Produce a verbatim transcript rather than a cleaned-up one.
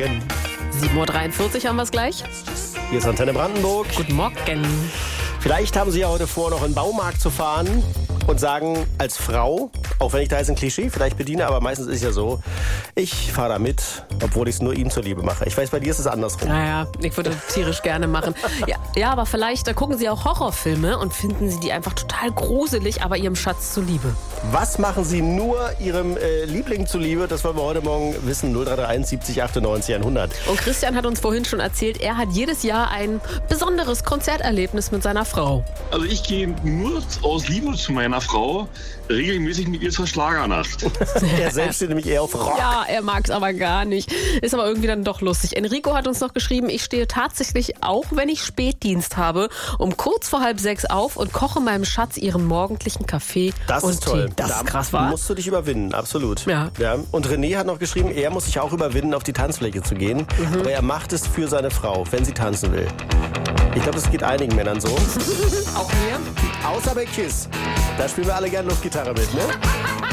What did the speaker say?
Morgen. sieben Uhr dreiundvierzig haben wir es gleich. Hier ist Antenne Brandenburg. Guten Morgen. Vielleicht haben Sie ja heute vor, noch in den Baumarkt zu fahren und sagen als Frau, auch wenn ich da jetzt ein Klischee vielleicht bediene, aber meistens ist es ja so, ich fahre da mit, obwohl ich es nur Ihnen zuliebe mache. Ich weiß, bei dir ist es andersrum. Naja, ich würde tierisch gerne machen. Ja, ja, aber vielleicht da gucken Sie auch Horrorfilme und finden Sie die einfach total gruselig, aber Ihrem Schatz zuliebe. Was machen Sie nur Ihrem äh, Liebling zuliebe? Das wollen wir heute Morgen wissen. null drei drei eins siebzig achtundneunzig hundert. Und Christian hat uns vorhin schon erzählt, er hat jedes Jahr ein besonderes Konzerterlebnis mit seiner Frau. Also ich gehe nur aus Liebe zu meiner Frau regelmäßig mit ihr zur Schlagernacht. Er selbst steht nämlich eher auf Rock. Ja, er mag es aber gar nicht. Ist aber irgendwie dann doch lustig. Enrico hat uns noch geschrieben, ich stehe tatsächlich, auch wenn ich Spätdienst habe, um kurz vor halb sechs auf und koche meinem Schatz ihren morgendlichen Kaffee Das und ist toll. Tee. Das da ist krass, wa? musst du dich überwinden, absolut. Ja. ja. Und René hat noch geschrieben, er muss sich auch überwinden, auf die Tanzfläche zu gehen. Mhm. Aber er macht es für seine Frau, wenn sie tanzen will. Ich glaube, das geht einigen Männern so. Auch mir? Außer bei Kiss. Da spielen wir alle gerne Luftgitarre mit, ne?